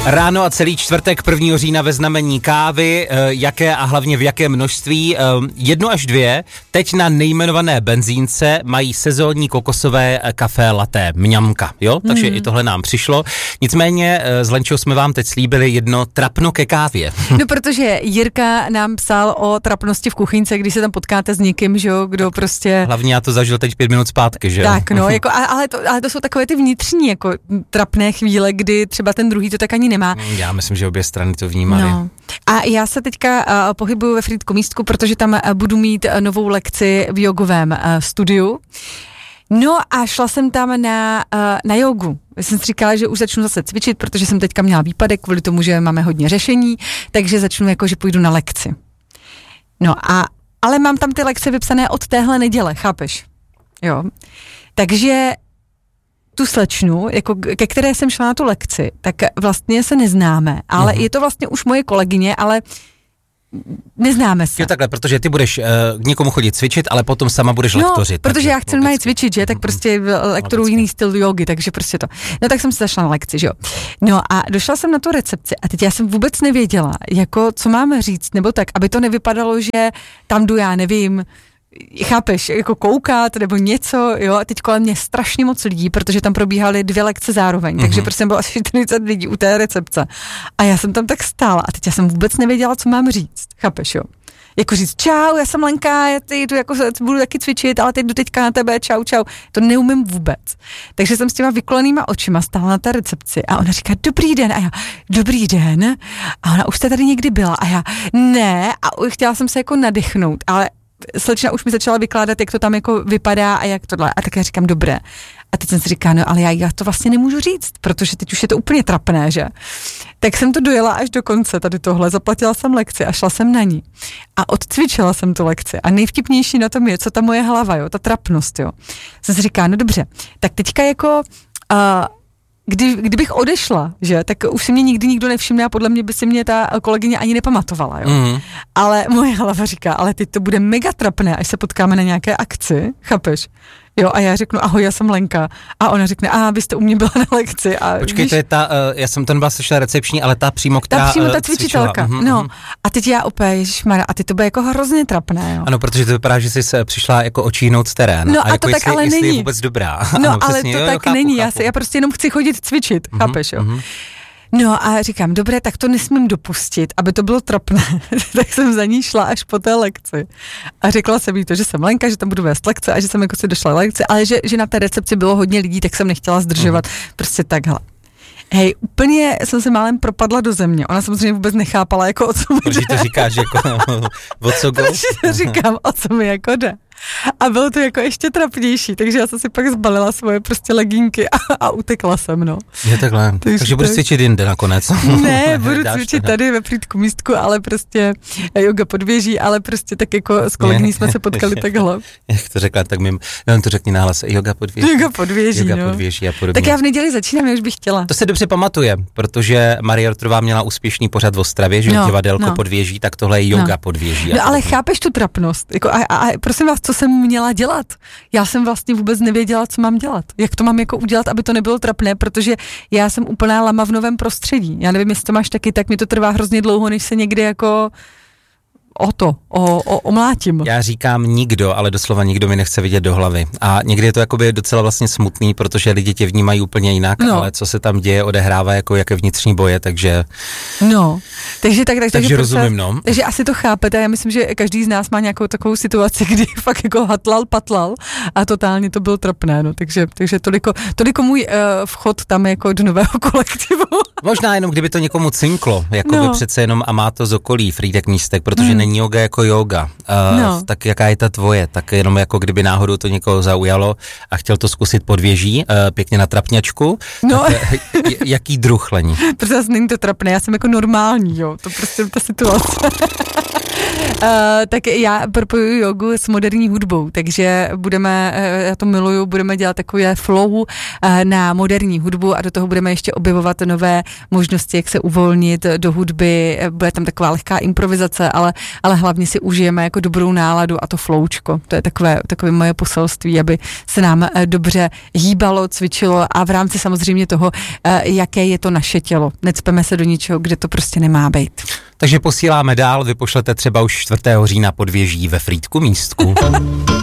Ráno a celý čtvrtek 1. října ve znamení kávy, jaké a hlavně v jakém množství, 1 až 2, teď na nejmenované benzínce mají sezónní kokosové kafé latte, mňamka, jo, takže i tohle nám přišlo. Nicméně s Lenčou jsme vám teď slíbili jedno trapno ke kávě. No, protože Jirka nám psal o trapnosti v kuchyňce, když se tam potkáte s někým, že jo, kdo prostě... Hlavně já to zažil teď 5 minut zpátky, že jo. Tak, no, jako, ale to jsou takové ty vnitřní, jako trapné chvíle, kdy třeba ten druhý to tak ani nemá. Já myslím, že obě strany to vnímaly. No. A já se teďka pohybuju ve Frýdku místku, protože tam budu mít novou lekci v jogovém studiu. No a šla jsem tam na jogu. Já jsem si říkala, že už začnu zase cvičit, protože jsem teďka měla výpadek kvůli tomu, že máme hodně řešení, takže začnu jako, že půjdu na lekci. No ale mám tam ty lekce vypsané od téhle neděle, chápeš? Jo. Takže tu slečnu, jako ke které jsem šla na tu lekci, tak vlastně se neznáme, ale je to vlastně už moje kolegyně, ale neznáme se. Jo, takhle, protože ty budeš k někomu chodit cvičit, ale potom sama budeš lektořit. Protože já chci normálně cvičit, že, tak prostě lektoru jiný styl jogy, takže prostě to. No tak jsem se zašla na lekci, že jo. No a došla jsem na tu recepci a teď já jsem vůbec nevěděla, jako co máme říct, nebo tak, aby to nevypadalo, že tam jdu, já nevím, chápeš, jako koukat nebo něco, jo, a teď kolem mě strašně moc lidí, protože tam probíhaly 2 lekce zároveň, takže prostě bylo asi 40 lidí u té recepce a já jsem tam tak stála a teď já jsem vůbec nevěděla, co mám říct, chápeš, jo. Jako říct, čau, já jsem Lenka, já jdu jako, budu taky cvičit, ale teď jdu teďka na tebe, čau, to neumím vůbec. Takže jsem s těma vykolenýma očima stála na té recepci a ona říká, dobrý den, a já, dobrý den, a ona, už jste tady někdy byla, a já, ne, a chtěla jsem se jako nadechnout, ale slečna už mi začala vykládat, jak to tam jako vypadá a jak tohle. A tak já říkám, dobré. A teď jsem si říká, no ale já to vlastně nemůžu říct, protože teď už je to úplně trapné, že? Tak jsem to dojela až do konce tady tohle, zaplatila jsem lekci a šla jsem na ní. A odcvičila jsem tu lekci. A nejvtipnější na tom je, co ta moje hlava, jo, ta trapnost, jo. Jsem si říká, no dobře, tak teďka jako... Kdybych odešla, že, tak už si mě nikdy nikdo nevšimne a podle mě by si mě ta kolegyně ani nepamatovala, jo. Ale moje hlava říká, ale teď to bude mega trapné, až se potkáme na nějaké akci, chápeš? Jo, a já řeknu, ahoj, já jsem Lenka. A ona řekne, vy jste u mě byla na lekci. A počkej, víš, to je ta, já jsem tam byla slyšela recepční, ale ta přímo, která ta přímo ta cvičitelka, no. A teď já opět, ježišmarja, a teď to bude jako hrozně trapné, jo. Ano, protože to vypadá, že jsi přišla jako očíhnout terén. No a jako to tak ale není. Je vůbec dobrá. No, ano, ale přesně, to jo, tak chápu, není, chápu. Já prostě jenom chci chodit cvičit, chápeš, jo. No a říkám, dobré, tak to nesmím dopustit, aby to bylo trapné. Tak jsem za ní šla až po té lekci. A řekla jsem jí to, že jsem Lenka, že tam budu vést lekce a že jsem jako si došla lekce, ale že na té recepci bylo hodně lidí, tak jsem nechtěla zdržovat. Prostě takhle. Hej, úplně jsem se málem propadla do země. Ona samozřejmě vůbec nechápala, jako o co mi jde. Protože to říkáš, jako o co go? Protože to říkám, o co mi jako jde. A bylo to jako ještě trapnější, takže já jsem si pak zbalila svoje prostě legínky a utekla jsem, no. Je takhle, takže budeš cvičit jinde nakonec. Ne, budu cvičit tady ve Frýdku místku, ale prostě yoga podvěží, ale prostě tak jako s kolegyní jsme se potkali takhle. Jak to řekla, tak to řekni nahlas, yoga podvěží. Yoga podvěží a podobně. Tak já v neděli začínám, já už bych chtěla. To se dobře pamatuje, protože Marie Rotrová měla úspěšný pořad v Ostravě, že divadelko podvěží, tak tohle je yoga podvěží. No ale chápeš tu trapnost, jako a prosím vás, co jsem měla dělat? Já jsem vlastně vůbec nevěděla, co mám dělat. Jak to mám jako udělat, aby to nebylo trapné, protože já jsem úplná lama v novém prostředí. Já nevím, jestli to máš taky, tak mi to trvá hrozně dlouho, než se někdy jako omlátím. Já říkám nikdo, ale doslova nikdo mi nechce vidět do hlavy. A někdy je to jakoby docela vlastně smutný, protože lidi tě vnímají úplně jinak, ale co se tam děje, odehrává jako jaké vnitřní boje, takže... No, takže rozumím, no. Takže asi to chápete, já myslím, že každý z nás má nějakou takovou situaci, kdy fakt jako patlal a totálně to bylo trapné, no, takže toliko můj vchod tam jako do nového kolektivu. Možná jenom, kdyby to někomu cinklo, jako by přece jenom a má to z okolí Frýdek místek, protože není yoga jako yoga. Tak jaká je ta tvoje? Tak jenom jako kdyby náhodou to někoho zaujalo a chtěl to zkusit podvěží, pěkně na trapňačku. No. Jaký druh, Lení? Protože není to trapné, já jsem jako normální, jo. To prostě ta situace. Tak já propojuji jogu s moderní hudbou, takže já to miluju, budeme dělat takové flow na moderní hudbu a do toho budeme ještě objevovat nové možnosti, jak se uvolnit do hudby, bude tam taková lehká improvizace, ale ale hlavně si užijeme jako dobrou náladu a to floučko. To je takové moje poselství, aby se nám dobře hýbalo, cvičilo a v rámci samozřejmě toho, jaké je to naše tělo. Necpeme se do ničeho, kde to prostě nemá být. Takže posíláme dál, vy pošlete třeba už 4. října pod věží ve Frýdku místku.